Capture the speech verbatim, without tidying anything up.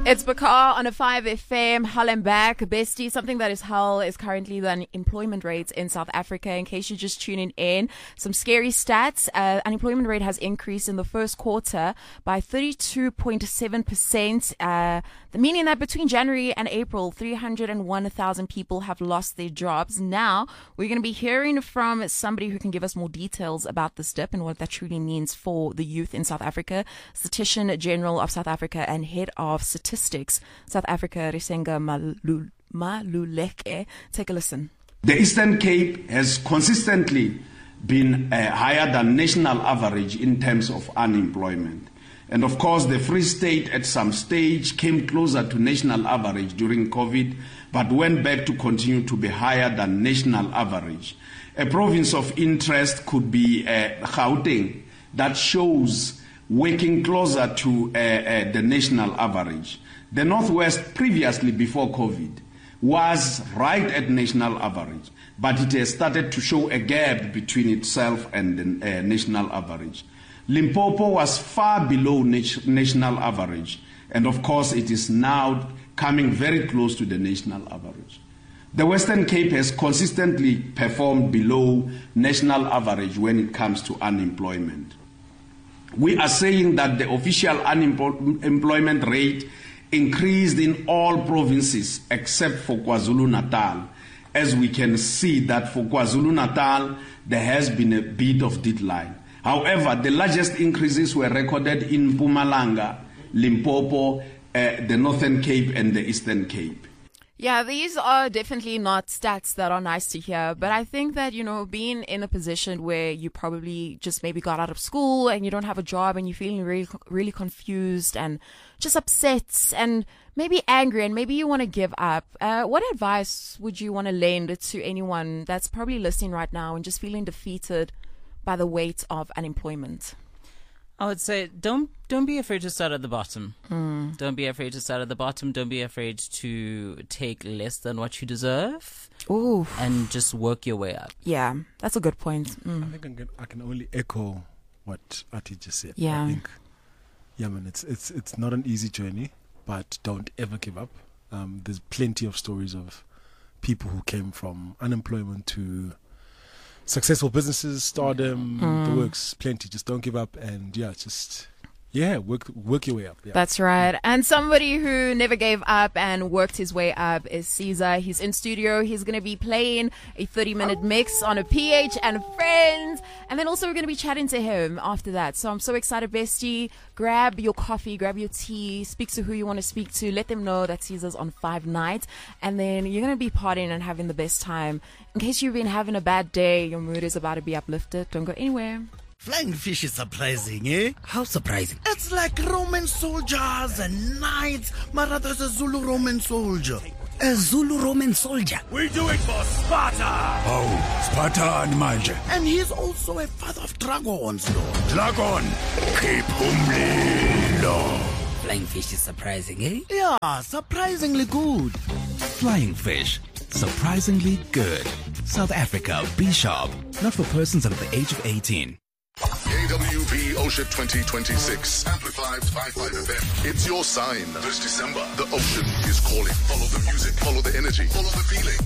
It's Bakar on a five F M, Hell and Back. Bestie, something that is hell is currently the unemployment rates in South Africa. In case you're just tuning in, some scary stats. Uh, unemployment rate has increased in the first quarter by thirty-two point seven percent, uh, meaning that between January and April, three hundred one thousand people have lost their jobs. Now, we're going to be hearing from somebody who can give us more details about this dip and what that truly means for the youth in South Africa. Statistician General of South Africa and Head of Statistics South Africa, Risenga Malu- Maluleke. Take a listen. The Eastern Cape has consistently been uh, higher than national average in terms of unemployment. And of course, the Free State at some stage came closer to national average during COVID, but went back to continue to be higher than national average. A province of interest could be uh, Gauteng, that shows working closer to uh, uh, the national average. The Northwest, previously before COVID, was right at national average, but it has started to show a gap between itself and the uh, national average. Limpopo was far below nat- national average, and of course it is now coming very close to the national average. The Western Cape has consistently performed below national average when it comes to unemployment. We are saying that the official unemployment rate increased in all provinces except for KwaZulu-Natal. As we can see that for KwaZulu-Natal, there has been a bit of decline. However, the largest increases were recorded in Mpumalanga, Limpopo, uh, the Northern Cape, and the Eastern Cape. Yeah, these are definitely not stats that are nice to hear, but I think that, you know, being in a position where you probably just maybe got out of school and you don't have a job and you're feeling really, really confused and just upset and maybe angry and maybe you want to give up, uh, what advice would you want to lend to anyone that's probably listening right now and just feeling defeated by the weight of unemployment? I would say don't don't be afraid to start at the bottom. Mm. Don't be afraid to start at the bottom. Don't be afraid to take less than what you deserve. Ooh. And just work your way up. Yeah, that's a good point. Mm. I think I can, I can only echo what Ati just said. Yeah. I think, yeah, man, it's it's it's not an easy journey, but don't ever give up. Um, there's plenty of stories of people who came from unemployment to successful businesses, stardom, mm. the works, plenty. Just don't give up, and yeah, just yeah, work work your way up. Yeah. That's right. And somebody who never gave up and worked his way up is Caesar. He's in studio. He's going to be playing a thirty-minute mix on a P H and Friends, and then also we're going to be chatting to him after that. So I'm so excited, bestie. Grab your coffee, grab your tea, speak to who you want to speak to. Let them know that Caesar's on Five Night, and then you're going to be partying and having the best time. In case you've been having a bad day, your mood is about to be uplifted. Don't go anywhere. Flying fish is surprising, eh? How surprising? It's like Roman soldiers and knights. Mara, there's a Zulu Roman soldier. A Zulu Roman soldier? We do it for Sparta! Oh, Sparta and Manje. And he's also a father of dragons, Lord. Dragon, keep umlilo. Flying fish is surprising, eh? Yeah, surprisingly good. Flying fish, surprisingly good. South Africa, be sharp. Not for persons under the age of eighteen. A W B Ocean twenty twenty-six. Amplified five five F M. It's your sign. This December, the ocean is calling. Follow the music, follow the energy, follow the feeling.